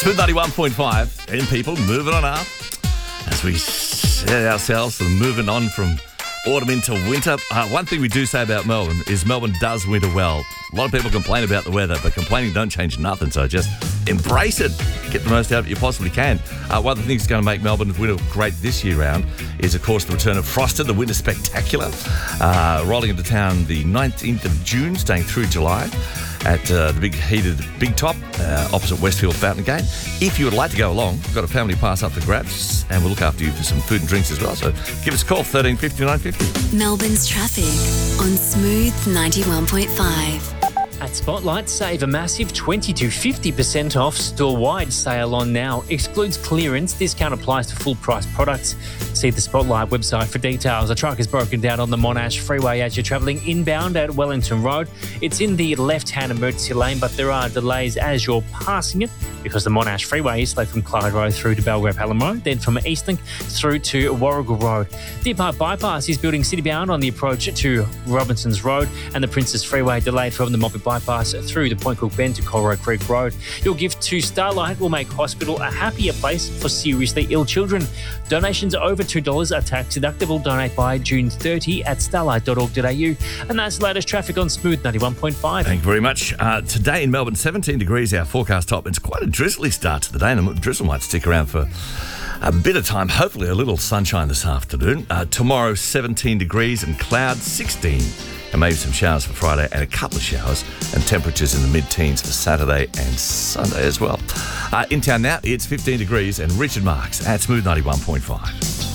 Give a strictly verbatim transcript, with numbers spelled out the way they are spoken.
Smooth ninety-one point five, and people moving on up as we set ourselves for moving on from autumn into winter. Uh, one thing we do say about Melbourne is Melbourne does winter well. A lot of people complain about the weather, but complaining don't change nothing, so just embrace it. Get the most out of it you possibly can. Uh, one of the things that's going to make Melbourne winter great this year round is, of course, the return of Frosted, the Winter Spectacular, uh, rolling into town the nineteenth of June, staying through July at uh, the big heated Big Top uh, opposite Westfield Fountain Gate. If you would like to go along, we've got a family pass up for grabs, and we'll look after you for some food and drinks as well. So give us a call, thirteen fifty, nine fifty. Melbourne's traffic on Smooth ninety-one point five. At Spotlight, save a massive twenty to fifty percent off store-wide sale on now. Excludes clearance. Discount applies to full-price products. See the Spotlight website for details. A truck is broken down on the Monash Freeway as you're travelling inbound at Wellington Road. It's in the left-hand emergency lane, but there are delays as you're passing it because the Monash Freeway is slow from Clyde Road through to Belgrave Hallam Road, then from Eastlink through to Warrigal Road. Deer Park Bypass is building city-bound on the approach to Robinsons Road, and the Princess Freeway delayed from the Moffat Bypass through the Point Cook Bend to Colroy Creek Road. Your gift to Starlight will make hospital a happier place for seriously ill children. Donations over two dollars are tax deductible. Donate by June thirtieth at starlight dot org dot a u. And that's the latest traffic on Smooth ninety-one point five. Thank you very much. Uh, today in Melbourne, seventeen degrees, our forecast top. It's quite a drizzly start to the day, and the drizzle might stick around for a bit of time. Hopefully a little sunshine this afternoon. Uh, tomorrow, seventeen degrees and clouds, sixteen. And maybe some showers for Friday and a couple of showers, and temperatures in the mid-teens for Saturday and Sunday as well. Uh, in town now, it's fifteen degrees, and Richard Marks at Smooth ninety-one point five.